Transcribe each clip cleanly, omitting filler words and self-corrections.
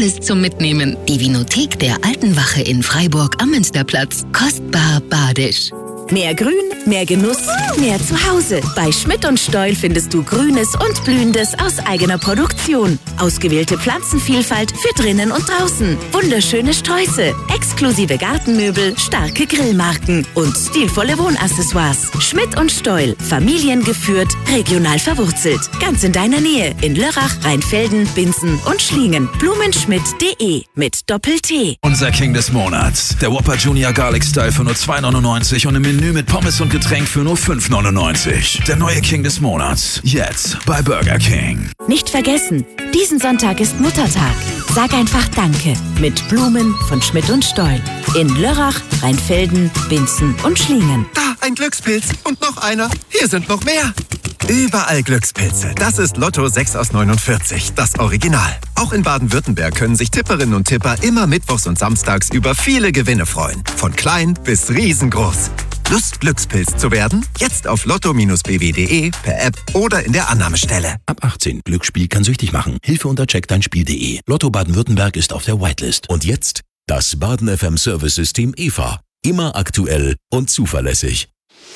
alles zum Mitnehmen. Die Vinothek der Alten Wache in Freiburg am Münsterplatz. Kostbar badisch. Mehr Grün, mehr Genuss, mehr zu Hause. Bei Schmidt & Steul findest du Grünes und Blühendes aus eigener Produktion. Ausgewählte Pflanzenvielfalt für drinnen und draußen. Wunderschöne Sträuße, exklusive Gartenmöbel, starke Grillmarken und stilvolle Wohnaccessoires. Schmidt & Steul, familiengeführt, regional verwurzelt. Ganz in deiner Nähe in Lörrach, Rheinfelden, Binzen und Schlingen. Blumenschmidt.de mit Doppel-T. Unser King des Monats. Der Whopper Junior Garlic Style für nur 2,99 und im Menü mit Pommes und Getränk für nur 5,99. Der neue King des Monats. Jetzt bei Burger King. Nicht vergessen, diesen Sonntag ist Muttertag. Sag einfach Danke mit Blumen von Schmidt & Steul. In Lörrach, Rheinfelden, Binzen und Schlingen. Da, ein Glückspilz und noch einer. Hier sind noch mehr. Überall Glückspilze. Das ist Lotto 6 aus 49, das Original. Auch in Baden-Württemberg können sich Tipperinnen und Tipper immer mittwochs und samstags über viele Gewinne freuen. Von klein bis riesengroß. Lust, Glückspilz zu werden? Jetzt auf lotto-bw.de, per App oder in der Annahmestelle. Ab 18. Glücksspiel kann süchtig machen. Hilfe unter checkdeinspiel.de. Lotto Baden-Württemberg ist auf der Whitelist. Und jetzt das Baden FM Service System EVA. Immer aktuell und zuverlässig.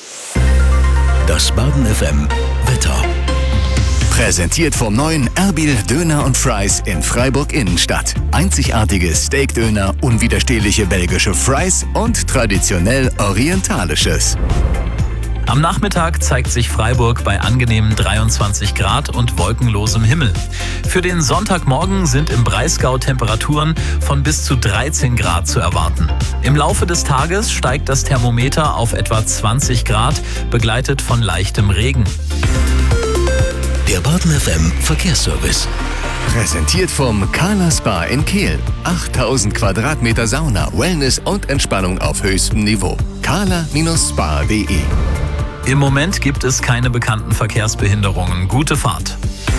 Das Baden FM Wetter. Präsentiert vom neuen Erbil Döner und Fries in Freiburg Innenstadt. Einzigartige Steakdöner, unwiderstehliche belgische Fries und traditionell orientalisches. Am Nachmittag zeigt sich Freiburg bei angenehmen 23 Grad und wolkenlosem Himmel. Für den Sonntagmorgen sind im Breisgau Temperaturen von bis zu 13 Grad zu erwarten. Im Laufe des Tages steigt das Thermometer auf etwa 20 Grad, begleitet von leichtem Regen. Der Baden FM Verkehrsservice. Präsentiert vom Kala Spa in Kehl. 8000 Quadratmeter Sauna, Wellness und Entspannung auf höchstem Niveau. kala-spa.de. Im Moment gibt es keine bekannten Verkehrsbehinderungen. Gute Fahrt.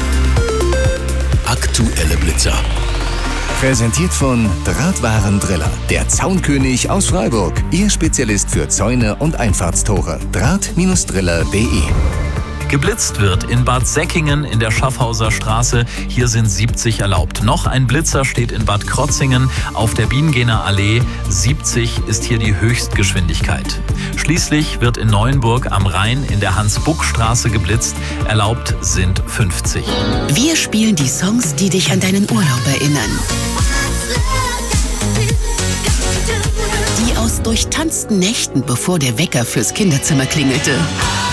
Aktuelle Blitzer. Präsentiert von Drahtwarendriller, der Zaunkönig aus Freiburg. Ihr Spezialist für Zäune und Einfahrtstore. Draht-driller.de. Geblitzt wird in Bad Säckingen in der Schaffhauser Straße. Hier sind 70 erlaubt. Noch ein Blitzer steht in Bad Krotzingen auf der Bienengener Allee. 70 ist hier die Höchstgeschwindigkeit. Schließlich wird in Neuenburg am Rhein in der Hans-Buck-Straße geblitzt. Erlaubt sind 50. Wir spielen die Songs, die dich an deinen Urlaub erinnern. Die aus durchtanzten Nächten, bevor der Wecker fürs Kinderzimmer klingelte.